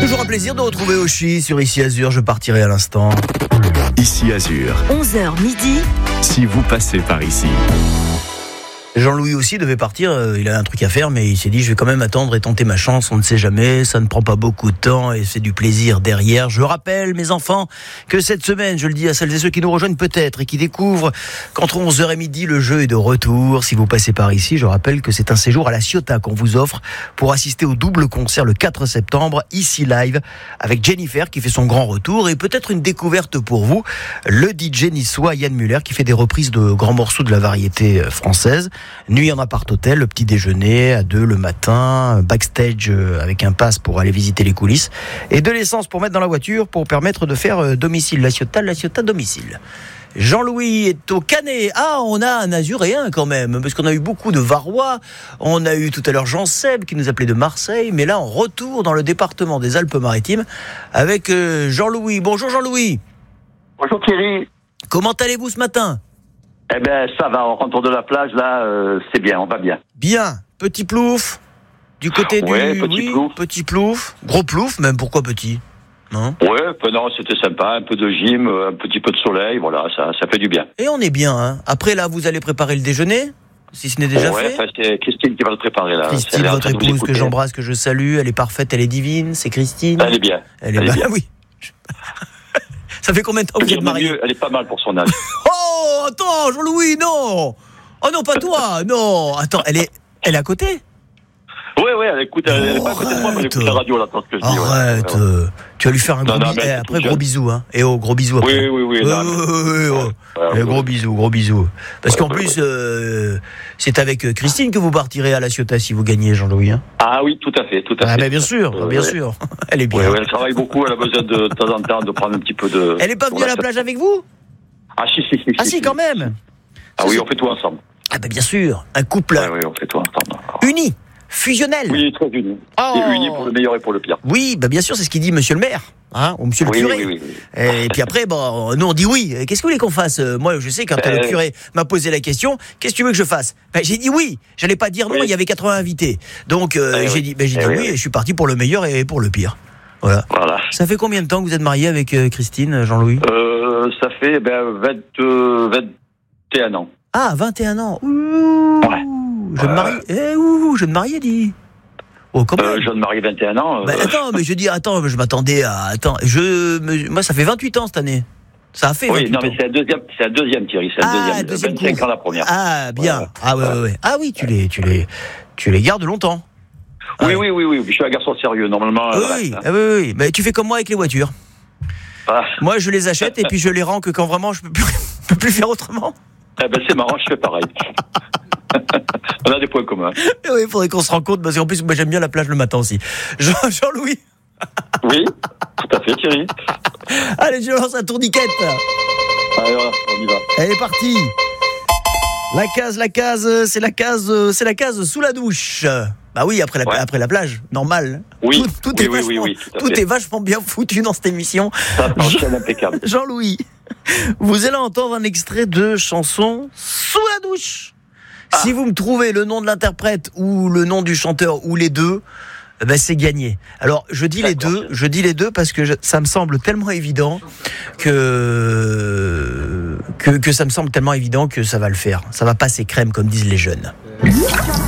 Toujours un plaisir de retrouver Oshi sur Ici Azur. Je partirai à l'instant. Ici Azur. 11h midi. Si vous passez par ici. Jean-Louis aussi devait partir, il a un truc à faire, mais il s'est dit je vais quand même attendre et tenter ma chance, on ne sait jamais, ça ne prend pas beaucoup de temps et c'est du plaisir derrière. Je rappelle, mes enfants, que cette semaine, je le dis à celles et ceux qui nous rejoignent peut-être et qui découvrent qu'entre 11h et midi, le jeu est de retour. Si vous passez par ici, je rappelle que c'est un séjour à la Ciotat qu'on vous offre pour assister au double concert le 4 septembre, ici live, avec Jennifer qui fait son grand retour et peut-être une découverte pour vous, le DJ niçois Yann Muller qui fait des reprises de grands morceaux de la variété française. Nuit en appart-hôtel, le petit déjeuner à 2 le matin, backstage avec un pass pour aller visiter les coulisses et de l'essence pour mettre dans la voiture pour permettre de faire domicile. La Ciotat domicile. Jean-Louis est au Canet. Ah, on a un Azuréen quand même, parce qu'on a eu beaucoup de Varois. On a eu tout à l'heure Jean-Seb qui nous appelait de Marseille, mais là on retourne dans le département des Alpes-Maritimes avec Jean-Louis. Bonjour Jean-Louis. Bonjour Thierry. Comment allez-vous ce matin ? Eh ben ça va, on rentre de la plage là, c'est bien, on va bien. Bien, petit plouf du côté du plouf. Petit plouf, gros plouf même, pourquoi petit ? Non ? Ouais, non, c'était sympa, un peu de gym, un petit peu de soleil, voilà, ça fait du bien. Et on est bien, hein. Après là, vous allez préparer le déjeuner, si ce n'est déjà fait. Ouais, c'est Christine qui va le préparer là. Christine, votre épouse que j'embrasse, que je salue, elle est parfaite, elle est divine, c'est Christine. Elle est bien. Elle est bien. Oui. Ça fait combien de temps que vous êtes mariés ? Elle est pas mal pour son âge. Oh, attends, Jean-Louis, non. Oh non, pas toi, non. Attends, elle est à côté ? Ouais, elle écoute, elle est pas à côté de moi, mais elle écoute la radio là, tant que je dis. Arrête, ouais. Tu vas lui faire un gros bisou. Après, gros bisou, hein. Et gros bisou après. Oui. Gros bisou. Parce qu'en plus, c'est avec Christine que vous partirez à la Ciotat si vous gagnez, Jean-Louis. Hein. Ah oui, tout à fait. Ah, mais bien sûr. Elle est bien. Oui, elle travaille beaucoup, elle a besoin de temps en temps de prendre un petit peu de... Elle est pas venue à la plage avec vous ? Ah si, quand même. Ah oui, on fait tout ensemble. Ah ben bien sûr, un couple Oui, on fait tout ensemble. Uni, fusionnel. Oui, très uni. Et uni pour le meilleur et pour le pire. Oui, bien sûr, c'est ce qu'il dit monsieur le maire, hein, ou monsieur le curé. Oui. Et puis après, nous on dit oui. Qu'est-ce que vous voulez qu'on fasse ? Moi, je sais, quand le curé m'a posé la question, qu'est-ce que tu veux que je fasse ? J'ai dit oui. J'allais pas dire non, il y avait 80 invités. Donc j'ai dit oui, et je suis parti pour le meilleur et pour le pire. Voilà. Ça fait combien de temps que vous êtes marié avec Christine, Jean-Louis ? Ça fait 21 ans. Ah, 21 ans. Ouh, ouais. Jeune marié, dis. Oh, comment jeune marié 21 ans. Attends, mais je m'attendais à... moi, ça fait 28 ans cette année. Ça a fait 28 ans. Mais c'est la deuxième, Thierry. C'est la deuxième. 25 ans la première. Ah, bien. Ouais. Ah, ouais. Ah oui, tu les gardes longtemps. Oui. Je suis un garçon sérieux, normalement. Oui. Mais tu fais comme moi avec les voitures. Moi, je les achète et puis je les rends que quand vraiment je peux plus faire autrement. C'est marrant, je fais pareil. On a des points communs. Oui, il faudrait qu'on se rencontre parce qu'en plus, moi, j'aime bien la plage le matin aussi. Jean-Louis. Oui, tout à fait, Thierry. Allez, je lance un tourniquet. Allez, voilà, on y va. Elle est partie. C'est la case sous la douche. Bah oui, après la plage, normal. Oui, tout est vachement bien foutu dans cette émission. Ça fonctionne impeccable. Jean-Louis, vous allez entendre un extrait de chanson sous la douche. Si vous me trouvez le nom de l'interprète ou le nom du chanteur ou les deux, c'est gagné. Alors, je dis les deux parce que ça me semble tellement évident que ça me semble tellement évident que ça va le faire. Ça va passer crème, comme disent les jeunes.